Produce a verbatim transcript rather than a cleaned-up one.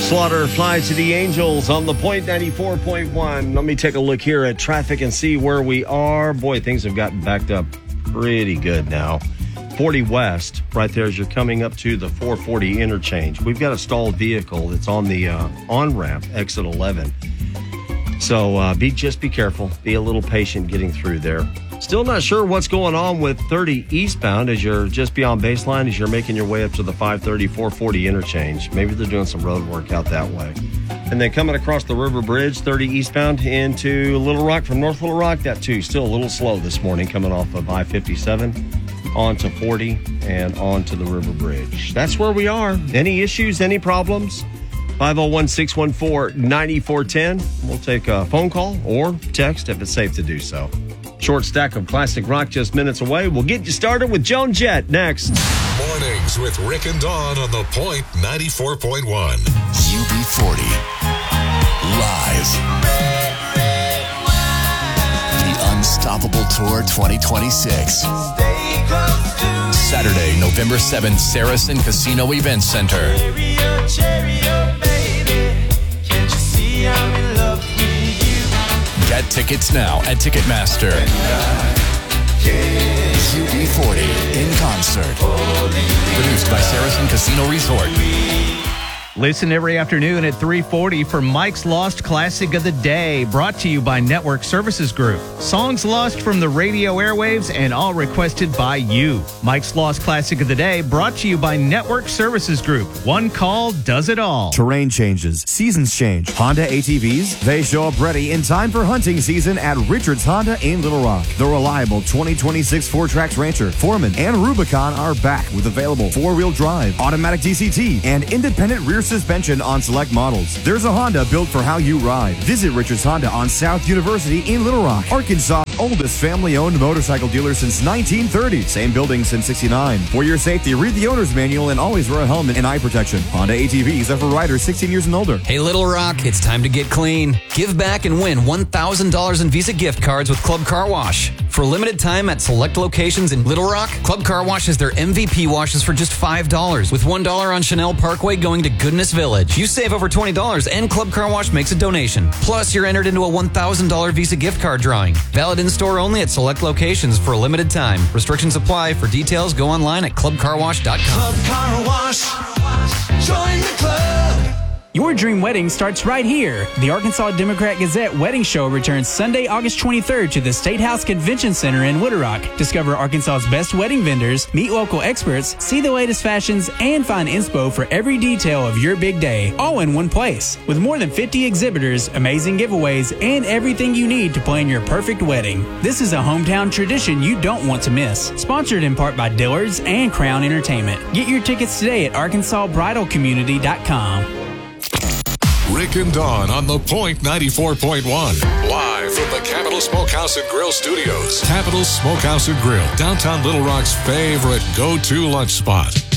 Slaughter, Fly to the Angels on the Point ninety-four point one. Let me take a look here at traffic and see where we are. Boy, things have gotten backed up pretty good now. forty West, right there as you're coming up to the four forty interchange. We've got a stalled vehicle that's on the uh, on-ramp, exit eleven. So uh, be just be careful. Be a little patient getting through there. Still not sure what's going on with thirty eastbound as you're just beyond baseline as you're making your way up to the five thirty, four forty interchange. Maybe they're doing some road work out that way. And then coming across the River Bridge, thirty eastbound into Little Rock from North Little Rock, that too still a little slow this morning coming off of I fifty-seven onto forty and onto the River Bridge. That's where we are. Any issues, any problems? five oh one, six one four, nine four one zero. We'll take a phone call or text if it's safe to do so. Short stack of classic rock just minutes away. We'll get you started with Joan Jett next. Mornings with Rick and Dawn on the Point ninety-four point one. U B forty. Live. The Unstoppable Tour twenty twenty-six. Saturday, November seventh, Saracen Casino Event Center. Get tickets now at Ticketmaster. U B forty in concert. Produced by Saracen Casino Resort. Listen every afternoon at three forty for Mike's Lost Classic of the Day, brought to you by Network Services Group. Songs lost from the radio airwaves and all requested by you. Mike's Lost Classic of the Day, brought to you by Network Services Group. One call does it all. Terrain changes, seasons change. Honda A T Vs, they show up ready in time for hunting season at Richards Honda in Little Rock. The reliable twenty twenty-six Four Tracks Rancher, Foreman, and Rubicon are back with available four-wheel drive, automatic D C T, and independent rear suspension on select models. There's a Honda built for how you ride. Visit Richards Honda on South University in Little Rock, Arkansas. Oldest family-owned motorcycle dealer since nineteen thirty. Same building since sixty-nine. For your safety, read the owner's manual and always wear a helmet and eye protection. Honda A T Vs are for riders sixteen years and older. Hey, Little Rock, it's time to get clean. Give back and win one thousand dollars in Visa gift cards with Club Car Wash. For a limited time at select locations in Little Rock, Club Car Wash has their M V P washes for just five dollars, with one dollar on Chanel Parkway going to Goodness Village. You save over twenty dollars and Club Car Wash makes a donation. Plus, you're entered into a one thousand dollars Visa gift card drawing. Valid in-store only at select locations for a limited time. Restrictions apply. For details, go online at club car wash dot com. Club Car Wash. Join the club. Your dream wedding starts right here. The Arkansas Democrat Gazette Wedding Show returns Sunday, August twenty-third to the State House Convention Center in Little Rock. Discover Arkansas's best wedding vendors, meet local experts, see the latest fashions, and find inspo for every detail of your big day, all in one place. With more than fifty exhibitors, amazing giveaways, and everything you need to plan your perfect wedding. This is a hometown tradition you don't want to miss. Sponsored in part by Dillard's and Crown Entertainment. Get your tickets today at arkansas bridal community dot com. Rick and Dawn on the Point ninety-four point one. Live from the Capital Smokehouse and Grill Studios. Capital Smokehouse and Grill, downtown Little Rock's favorite go-to lunch spot.